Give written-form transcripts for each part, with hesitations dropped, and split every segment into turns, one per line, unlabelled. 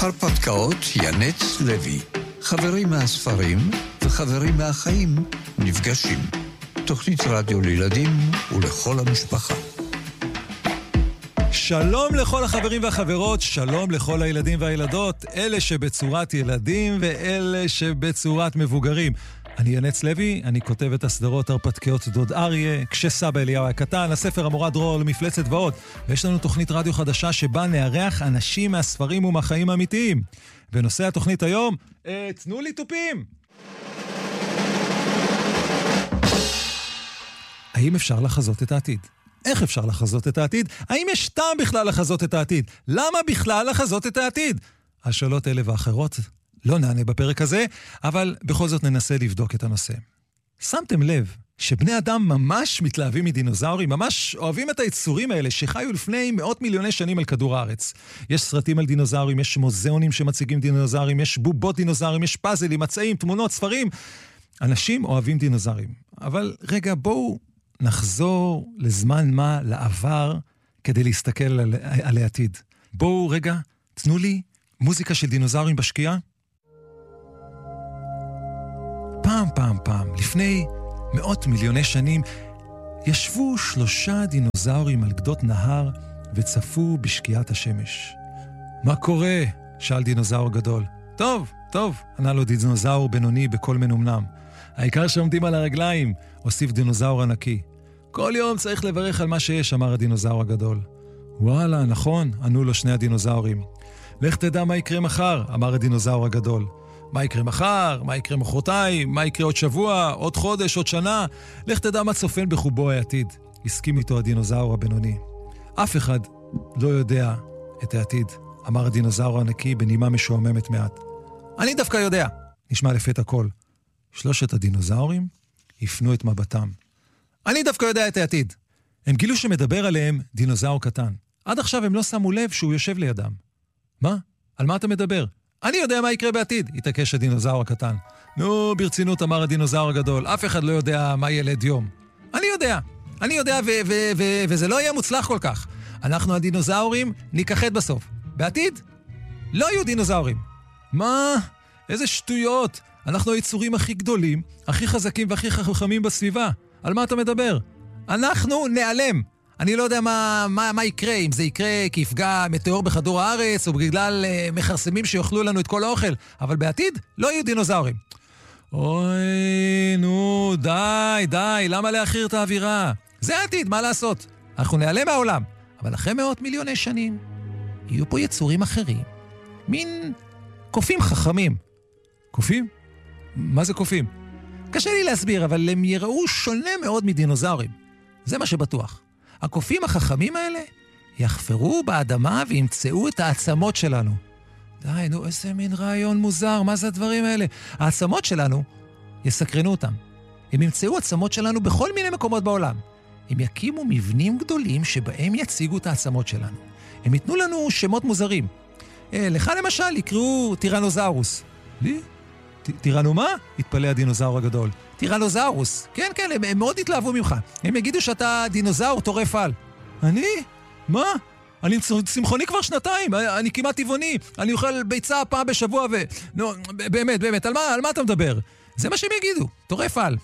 הרפתקאות ינץ לוי. חברים מהספרים וחברים מהחיים נפגשים. תוכנית רדיו לילדים ולכל המשפחה.
שלום לכל החברים והחברות, שלום לכל הילדים והילדות, אלה שבצורת ילדים ואלה שבצורת מבוגרים. אני ינץ לוי, אני כותב את הסדרות הרפתקאות דוד אריה, כשסבא אליהו הקטן, הספר המורה דרור למפלצת ועוד. ויש לנו תוכנית רדיו חדשה שבה נארח אנשים מהספרים ומהחיים האמיתיים. ונושא התוכנית היום, תנו לי טופים! האם אפשר לחזות את העתיד? איך אפשר לחזות את העתיד? האם יש טעם בכלל לחזות את העתיד? למה בכלל לחזות את העתיד? השאלות אלה ואחרות לא נענה בפרק הזה, אבל בכל זאת ננסה לבדוק את הנושא. שמתם לב שבני אדם ממש מתלהבים מדינוזאורים, ממש אוהבים את היצורים האלה שחיו לפני מאות מיליוני שנים על כדור הארץ. יש סרטים על דינוזאורים, יש מוזיאונים שמציגים דינוזאורים, יש בובות דינוזאורים, יש פאזלים, מצעים, תמונות, ספרים. אנשים אוהבים דינוזאורים. אבל רגע, בואו נחזור לזמן מה לעבר כדי להסתכל על העתיד. בואו רגע, תנו לי מוזיקה של דינוזאורים בשקיעה. פעם, לפני מאות מיליוני שנים, ישבו 3 דינוזאורים על גדות נהר וצפו בשקיעת השמש. מה קורה? שאל דינוזאור גדול. טוב, ענה לו דינוזאור בינוני בקול מנומנם. העיקר שעומדים על הרגליים, הוסיף דינוזאור ענקי. כל יום צריך לברך על מה שיש, אמר הדינוזאור הגדול. וואלה, נכון, ענו לו 2 הדינוזאורים. לך תדע מה יקרה מחר, אמר הדינוזאור הגדול. מה יקרה מחר? מה יקרה מחרתיים? מה יקרה עוד שבוע? עוד חודש? עוד שנה? לך תדע מה צופן בחובו העתיד. הסכים איתו הדינוזאור הבינוני. אף אחד לא יודע את העתיד, אמר הדינוזאור הענקי בנימה משועממת מעט. אני דווקא יודע, נשמע לפתע קול. 3 הדינוזאורים הפנו את מבטם. אני דווקא יודע את העתיד. הם גילו שמדבר עליהם דינוזאור קטן. עד עכשיו הם לא שמו לב שהוא יושב לידם. מה? על מה אתה מדבר? אני יודע מה יקרה בעתיד, התעקש הדינוזאור הקטן. נו, ברצינות, אמר הדינוזאור הגדול. אף אחד לא יודע מה ילד יום. אני יודע וזה לא יהיה מוצלח כל כך. אנחנו הדינוזאורים נכחד בסוף. בעתיד? לא יהיו דינוזאורים. מה? איזה שטויות. אנחנו היצורים הכי גדולים, הכי חזקים והכי חכמים בסביבה. על מה אתה מדבר? אנחנו נעלם. אני לא יודע מה יקרה, אם זה יקרה כי יפגע מטאור בכדור הארץ, או בגלל מחרסמים שיאכלו לנו את כל האוכל. אבל בעתיד לא יהיו דינוזאורים. אוי, נו, די, למה להכיר את האווירה? זה העתיד, מה לעשות? אנחנו נעלם מהעולם. אבל אחרי מאות מיליוני שנים, יהיו פה יצורים אחרים. מין קופים חכמים. קופים? מה זה קופים? קשה לי להסביר, אבל הם יראו שונה מאוד מדינוזאורים. זה מה שבטוח. הקופים החכמים האלה יחפרו באדמה וימצאו את העצמות שלנו. די, נו, איזה מין רעיון מוזר, מה זה הדברים האלה? העצמות שלנו יסקרנו אותם. הם ימצאו עצמות שלנו בכל מיני מקומות בעולם. הם יקימו מבנים גדולים שבהם יציגו את העצמות שלנו. הם ייתנו לנו שמות מוזרים. לך למשל יקראו טירנוזאורוס. לי? טירנו מה? התפלא הדינוזאור הגדול. טירנוזאורוס. כן, הם מאוד התלהבו ממך. הם יגידו שאתה דינוזאור טורף על. אני? מה? אני צמחוני כבר 2 אני כמעט טבעוני. אני אוכל ביצה פעם בשבוע נו, באמת, על מה אתה מדבר? זה מה שהם יגידו, טורף על.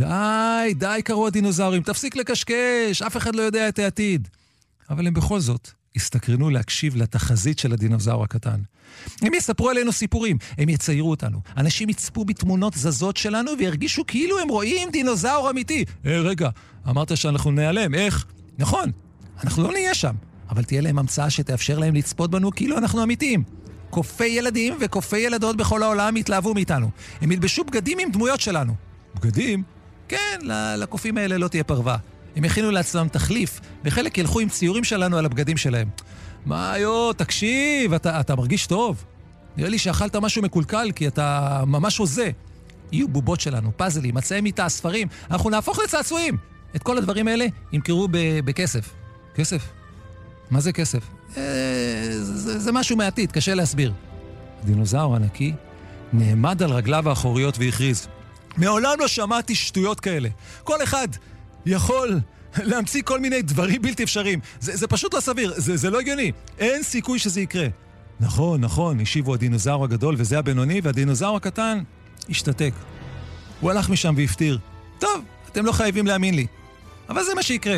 די, קראו הדינוזאורים, תפסיק לקשקש, אף אחד לא יודע את העתיד. אבל הם בכל זאת הסתקרנו להקשיב לתחזית של הדינוזאור הקטן. הם יספרו עלינו סיפורים, הם יציירו אותנו. אנשים יצפו בתמונות זזות שלנו וירגישו כאילו הם רואים דינוזאור אמיתי. רגע, אמרת שאנחנו נעלם, איך? נכון, אנחנו לא נהיה שם, אבל תהיה להם המצאה שתאפשר להם לצפות בנו כאילו אנחנו אמיתיים. קופי ילדים וקופי ילדות בכל העולם יתלהבו מאיתנו. הם ילבשו בגדים עם דמויות שלנו. בגדים? כן, לקופים האלה לא תהיה פרווה. הם הכינו לעצמם תחליף, וחלק ילכו עם ציורים שלנו על הבגדים שלהם. מה תקשיב, אתה מרגיש טוב. נראה לי שאכלת משהו מקולקל, כי אתה ממש הוזה. יהיו בובות שלנו, פאזלים, מצאי מיטה, ספרים. אנחנו נהפוך לצעצועים. את כל הדברים האלה ימכרו בכסף. כסף? מה זה כסף? זה משהו מעתיד, קשה להסביר. הדינוזאור הענקי נעמד על רגליו האחוריות והכריז. מעולם לא שמעתי שטויות כאלה. כל אחד יכול להמציא כל מיני דברים בלתי אפשריים. זה פשוט לא סביר, זה לא הגיוני. אין סיכוי שזה יקרה. נכון, השיבו הדינוזאור הגדול וזה הבינוני, והדינוזאור הקטן השתתק. הוא הלך משם והפטיר. טוב, אתם לא חייבים להאמין לי, אבל זה מה שיקרה.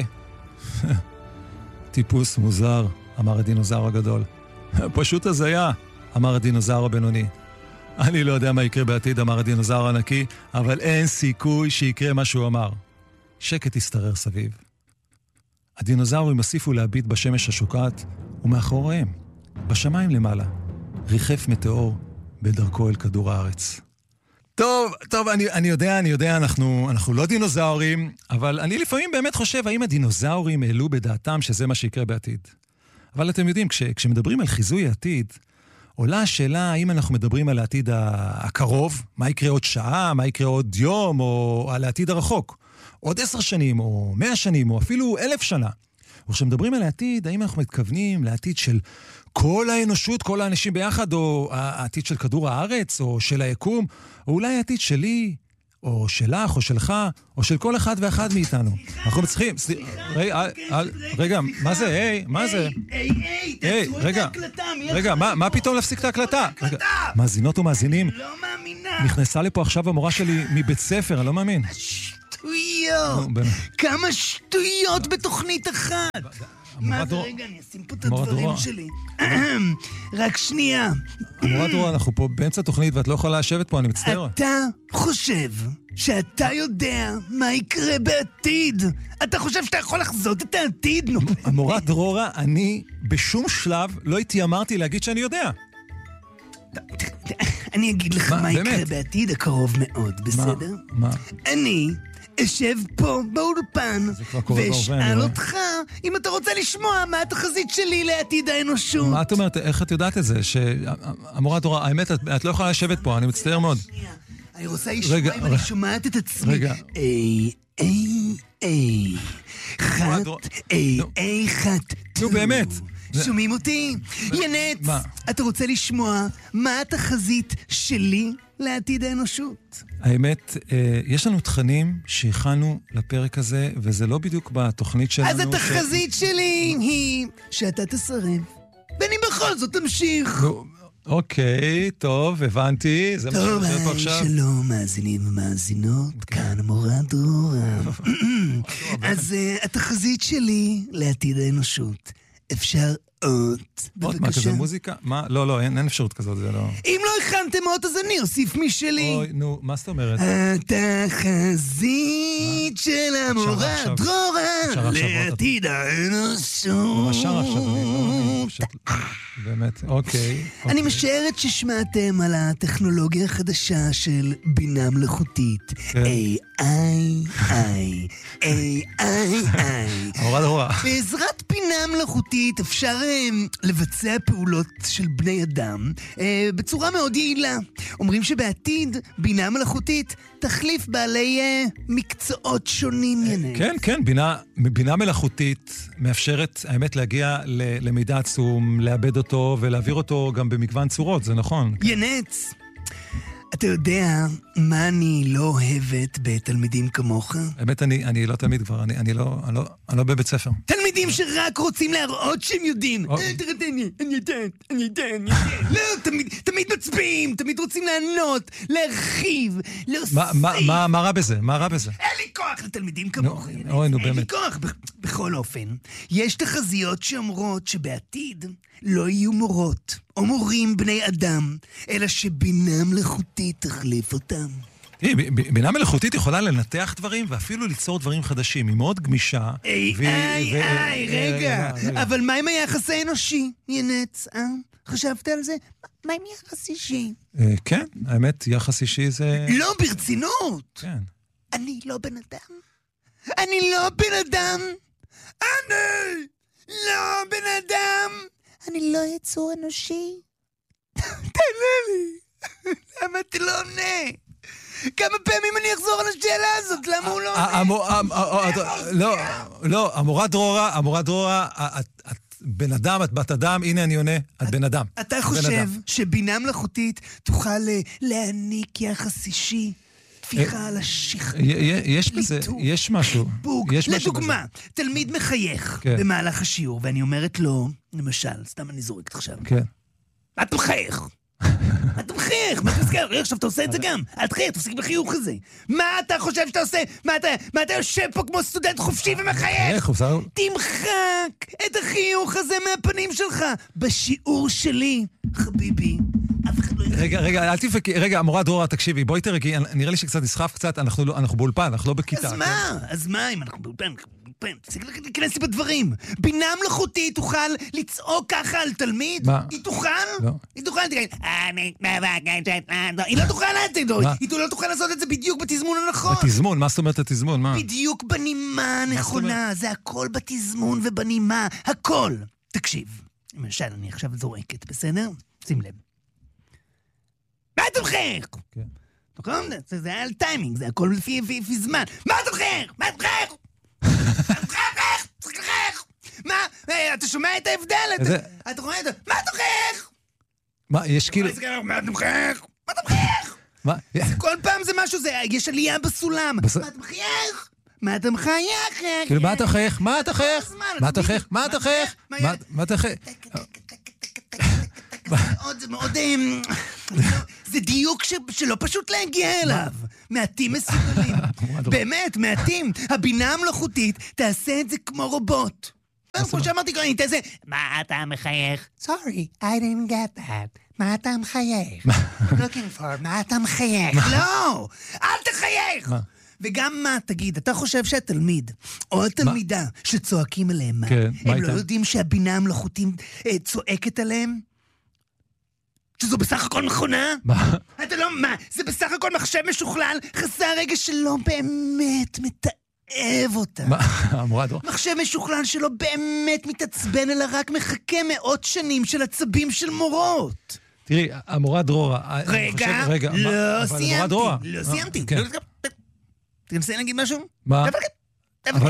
טיפוס מוזר, אמר הדינוזאור הגדול. פשוט הזיה, אמר הדינוזאור הבינוני. אני לא יודע מה יקרה בעתיד, אמר הדינוזאור הענקי, אבל אין סיכוי שיקרה מה שהוא אמר. שקט הסתרר סביב. הדינוזאורים הוסיפו להביט בשמש השוקעת, ומאחוריהם, בשמיים למעלה, ריחף מטאור בדרכו אל כדור הארץ. טוב, אני יודע, אנחנו לא דינוזאורים, אבל אני לפעמים באמת חושב, האם הדינוזאורים העלו בדעתם שזה מה שיקרה בעתיד. אבל אתם יודעים, כשמדברים על חיזוי העתיד, עולה השאלה האם אנחנו מדברים על העתיד הקרוב, מה יקרה עוד שעה, מה יקרה עוד יום, או על העתיד הרחוק. עוד 10 שנים, או 100 שנים, או אפילו 1000 שנה. וכשמדברים על העתיד, האם אנחנו מתכוונים לעתיד של כל האנושות, כל האנשים ביחד, או העתיד של כדור הארץ, או של היקום, או אולי העתיד שלי, או שלך, או שלך, או של כל אחד ואחד מאיתנו. אנחנו מצליחים... רגע, מה זה? היי, מה זה?
תעצרו את ההקלטה.
רגע, מה פתאום להפסיק את ההקלטה? מאזינות ומאזינים.
לא מאמינה.
נכנסה לפה עכשיו המורה שלי מבית ספר, אני לא מאמין.
שטויות. כמה שטויות בתוכנית אחת. מה זה? רגע, אני אשים פה את הדברים שלי. רק שנייה.
המורה דרורה, אנחנו פה באמצע תוכנית ואת לא יכולה לשבת פה, אני מצטער.
אתה חושב שאתה יודע מה יקרה בעתיד? אתה חושב שאתה יכול לחזות את העתיד?
המורה דרורה, אני בשום שלב לא התיימרתי להגיד שאני יודע.
אני אגיד לך מה יקרה בעתיד הקרוב מאוד, בסדר?
מה?
אני אשב פה באולפן ואשאל אותך אם אתה רוצה לשמוע מה התחזית שלי לעתיד האנושות.
מה את אומרת? איך את יודעת את זה? המורה דרורה, האמת, את לא יכולה לשבת פה, אני מצטער מאוד.
אני רוצה לשמוע אם אני שומעת את עצמי.
רגע.
חת.
נו באמת.
שומעים אותי? ינץ, אתה רוצה לשמוע מה התחזית שלי לעתיד האנושות?
האמת, יש לנו תכנים שהכנו לפרק הזה, וזה לא בדיוק בתוכנית שלנו.
אז התחזית שלי היא שאתה תסרב, ואני בכל זאת תמשיך.
אוקיי, טוב, הבנתי.
טוב, שלום, מאזינים ומאזינות, כאן המורה דרורה. אז התחזית שלי לעתיד האנושות. אפשר אות, בבקשה.
מה, כזה מוזיקה? מה? לא, אין אפשרות כזאת, זה לא...
אם לא הכנתם אות, אז אני אוסיף משלי.
אוי, נו, מה זאת אומרת?
התחזית של המורה דרורה לעתיד האנושות.
מה שר עכשיו? באמת, אוקיי.
אני משערת ששמעתם על הטכנולוגיה החדשה של בינה מלאכותית. AI.
המורה דרורה.
בעזרת בינה מלאכותית אפשר לבצע פעולות של בני אדם בצורה מאוד יעילה. אומרים שבעתיד בינה מלאכותית תחליף בעלי מקצועות שונים.
כן, בינה מלאכותית מאפשרת, האמת, להגיע למידע עצום, לאבד אותו ולהעביר אותו גם במגוון צורות, זה נכון.
ינץ, אתה יודע מה אני לא אוהבת בתלמידים כמוך?
האמת, אני לא תלמיד כבר, אני לא בבית ספר.
תלמידים שרק רוצים להראות שהם יודעים. תראה, אני יודע. לא, תמיד מצביעים, תמיד רוצים לענות, להרחיב, להוסיף.
מה רע בזה? אין
לי כוח לתלמידים כמוך.
אוי, נו, באמת.
אין לי כוח. בכל אופן, יש תחזיות שאומרות שבעתיד לא יהיו מורות או מורים בני אדם, אלא שבינה מלאכותית תחליף אותם.
בינה מלאכותית יכולה לנתח דברים ואפילו ליצור דברים חדשים, היא מאוד גמישה.
רגע, אבל מה עם היחס האנושי, ינץ? חשבת על זה? מה עם יחס אישי?
כן, האמת, יחס אישי זה...
לא, ברצינות!
כן.
אני לא בן אדם. אני לא בן אדם! אני לא יצור אנושי. תענה לי. למה אתה לא עונה? כמה פעמים אני אחזור על השאלה הזאת? למה הוא לא עונה?
לא, המורה דרורה, את בן אדם, את בת אדם, הנה אני עונה, את בן אדם.
אתה חושב שבינה מלאכותית תוכל להעניק יחס אישי? תפיחה על השכחה.
יש בזה, יש משהו.
לדוגמה, תלמיד מחייך במהלך השיעור, ואני אומרת לו, למשל, סתם אני זורקת עכשיו.
כן.
מה אתה מחייך? מה אתה מחייך? מה אתה מזכר? עכשיו אתה עושה את זה גם. אל תחייך, תפסיק בחיוך הזה. מה אתה חושב שאתה עושה? מה אתה יושב פה כמו סטודנט חופשי ומחייך? תמחק את החיוך הזה מהפנים שלך. בשיעור שלי, חביבי, אף אחד לא יחייך.
רגע, אל תפקי. רגע, המורה דרורה, תקשיבי, בואי תרגי. נראה לי שקצת נסחף קצת, אנחנו באולפן, אנחנו לא בכיתה.
אז מה אם אנחנו באולפן? תפסיק להיכנס לי בדברים. בינה מלאכותית תוכל לצעוק ככה על תלמיד?
מה?
היא תוכל?
לא.
היא תוכל היא לא תוכל היא לא תוכל לעשות את זה בדיוק בתזמון הנכון.
בתזמון? מה זאת אומרת התזמון? מה?
בדיוק בנימה הנכונה. זה הכל בתזמון ובנימה. הכל. תקשיב. למשל, אני עכשיו זורקת, בסדר? שים לב. מה אתה מחייך? נכון? זה היה על טיימינג, זה הכל לפי זמן. מה אתה מחייך? מה אתה מחייך? מה? אתה שומע את ההבדל? אתה רואה את זה? מה אתה מחייך?
מה, יש כאילו...
מה אתה מחייך? מה אתה מחייך? כל פעם זה משהו, יש עלייה בסולם. מה אתה מחייך? מה אתה מחייך?
כאילו, מה אתה מחייך? מה אתה מחייך? מה אתה מחייך? מה אתה מחייך? מה אתה מחייך?
מאוד... זה דיוק שלא פשוט להגיע אליו. מעטים מסוגלים. באמת, מעטים. הבינה המלאכותית תעשה את זה כמו רובוט. כמו שאמרתי, אני תעשה... מה אתה מחייך? Sorry, I didn't get that. מה אתה מחייך? Looking for, מה אתה מחייך? לא! אל תחייך! וגם מה, תגיד, אתה חושב שהתלמיד או התלמידה שצועקים עליהם, הם לא יודעים שהבינה המלאכותית צועקת עליהם? שזו בסך הכל מכונה?
מה?
אתה לא, מה? זה בסך הכל מחשב משוכלל, חסר רגע שלא באמת מתאהב אותה.
מה? המורה דרורה?
מחשב משוכלל שלא באמת מתעצבן, אלא רק מחכה מאות שנים של עצבים של מורות.
תראי, המורה דרורה...
רגע, לא סיימתי. לא סיימתי. תנסה להגיד משהו?
מה?
אבל...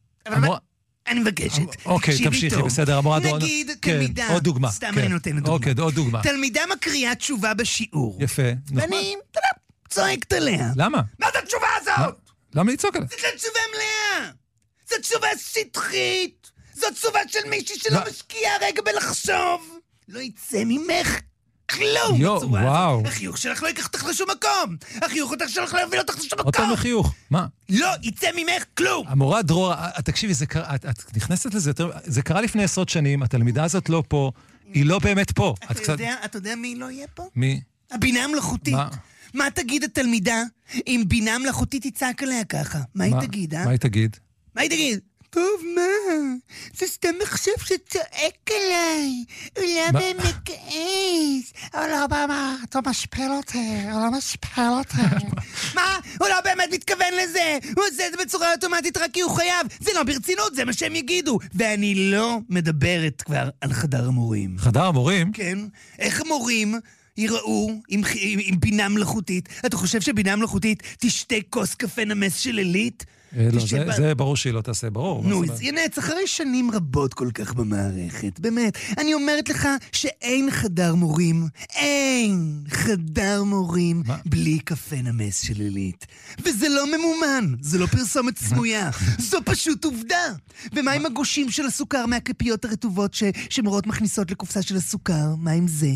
אני מבקשת.
אוקיי, תמשיכי, בסדר, המורה דרורה.
נגיד תלמידה,
עוד דוגמה.
סתם אני נותנת דוגמה.
אוקיי, עוד דוגמה.
תלמידה מקריאה תשובה בשיעור.
יפה.
ואני, צועקת עליה.
למה?
מה זאת התשובה הזאת?
למה לצעוק עליה?
זאת תשובה מלאה. זאת תשובה שטחית. זאת תשובה של מישהי שלא משקיעה רגע בלחשוב. לא יצא ממך כלום בצורה הזאת. החיוך שלך לא ייקח אותך לשום מקום. החיוך שלך לא יוביל אותך לשום מקום.
אותו מחיוך, מה?
לא יצא ממך כלום.
המורה דרורה, תקשיבי, את נכנסת לזה יותר, זה קרה לפני 10 שנים, התלמידה הזאת לא פה, היא לא באמת פה.
אתה יודע מי לא יהיה פה?
מי?
הבינה המלאכותית. מה תגיד התלמידה אם בינה מלאכותית תצעק עליה ככה? מה היא תגיד,
מה היא תגיד?
מה היא תגיד? טוב, מה? זה סתם מחשב שצועק עליי. הוא לא באמת כעס. הוא לא באמת, אתה משפל אותי. הוא לא משפל אותי. מה? הוא לא באמת מתכוון לזה. הוא עושה את זה בצורה אוטומטית רק כי הוא חייב. זה לא ברצינות, זה מה שהם יגידו. ואני לא מדברת כבר על חדר המורים.
חדר המורים?
כן. איך המורים יראו עם בינה מלאכותית? אתה חושב שבינה מלאכותית תשתה כוס קפה נמס של עילית?
לא, זה ברור שהיא לא תעשה, ברור.
נו, ינץ, אחרי שנים רבות כל כך במערכת, באמת, אני אומרת לך שאין חדר מורים, אין חדר מורים בלי קפה נמס של עילית. וזה לא ממומן, זה לא פרסומת סמויה, זו פשוט עובדה. ומה עם הגושים של הסוכר מהכפיות הרטובות שמורות מכניסות לקופסה של הסוכר? מה עם זה?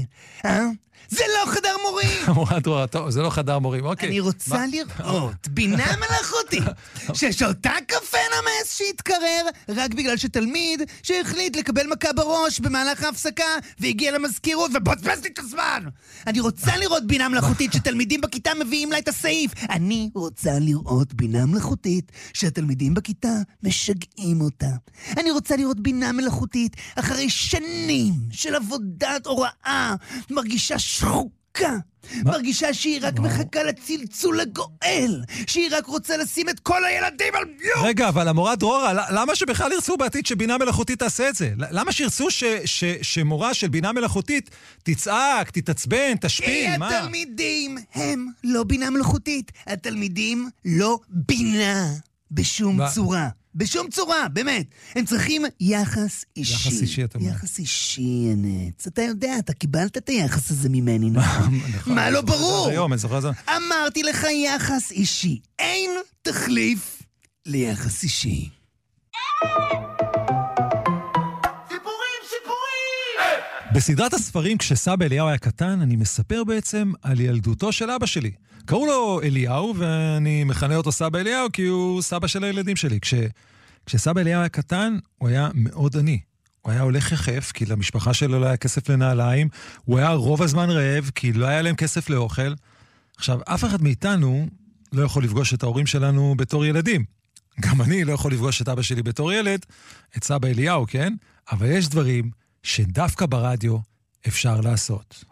זה לא חדר מורים!
המורה דרורה, טוב, זה לא חדר מורים, אוקיי.
אני רוצה לראות בינה מלאכותית ששותה קפה נמס שהתקרר רק בגלל שתלמיד שהחליט לקבל מכה בראש במהלך ההפסקה והגיע למזכירות ובוצבז לי את הזמן. אני רוצה לראות בינה מלאכותית שתלמידים בכיתה מביאים לה את הסעיף. אני רוצה לראות בינה מלאכותית שהתלמידים בכיתה משגעים אותה. אני רוצה לראות בינה מלאכותית אחרי שנים של עבודת הוראה מרגישה שחוקה. מרגישה שהיא רק מחכה לצלצול הגואל, שהיא רק רוצה לשים את כל הילדים על מיוט.
רגע, אבל המורה דרורה, למה שבכלל ירצו בעתיד שבינה מלאכותית תעשה את זה? למה שירצו שמורה של בינה מלאכותית תצעק, תתעצבן, תשפיל?
מה? התלמידים הם לא בינה מלאכותית. התלמידים לא בינה בשום צורה. בשום צורה, באמת. הם צריכים יחס אישי.
יחס אישי, אתה אומר.
יחס אישי, ינץ. אתה יודע, אתה קיבלת את היחס הזה ממני, נכון? מה לא ברור? אמרתי לך יחס אישי. אין תחליף ליחס אישי.
סיפורים!
בסדרת הספרים כשסבא אליהו היה קטן, אני מספר בעצם על ילדותו של אבא שלי. קראו לו אליהו, ואני מכנה אותו סבא אליהו, כי הוא סבא של הילדים שלי. כשסבא אליהו היה קטן, הוא היה מאוד עני. הוא היה הולך יחף, כי למשפחה שלו לא היה כסף לנעליים. הוא היה רוב הזמן רעב, כי לא היה להם כסף לאוכל. עכשיו, אף אחד מאיתנו לא יכול לפגוש את ההורים שלנו בתור ילדים. גם אני לא יכול לפגוש את אבא שלי בתור ילד, את סבא אליהו, כן? אבל יש דברים שדווקא ברדיו אפשר לעשות.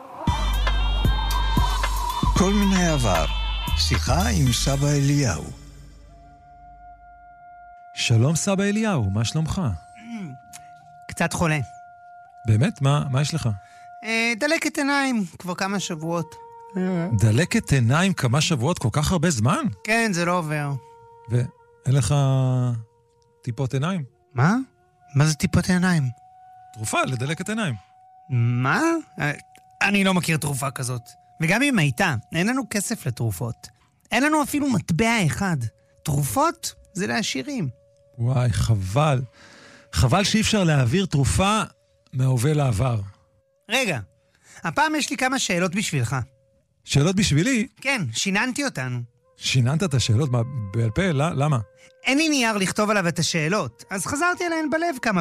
כל מיני עבר. שיחה עם סבא אליהו.
שלום סבא אליהו, מה שלומך?
קצת חולה.
באמת? מה יש לך?
דלקת עיניים, כבר כמה שבועות.
דלקת עיניים כמה שבועות, כל כך הרבה זמן?
כן, זה לא עובר.
ואין לך טיפות עיניים?
מה? מה זה טיפות עיניים?
תרופה לדלקת עיניים.
מה? אני לא מכיר תרופה כזאת. וגם אם הייתה, אין לנו כסף לתרופות. אין לנו אפילו מטבע אחד. תרופות זה לעשירים.
וואי, חבל. חבל שאי אפשר להעביר תרופה מההווה לעבר.
רגע, הפעם יש לי כמה שאלות בשבילך.
שאלות בשבילי?
כן, שיננתי אותנו.
שיננת את השאלות בעל פה? למה?
אין לי נייר לכתוב עליו את השאלות, אז חזרתי עליהן בלב כמה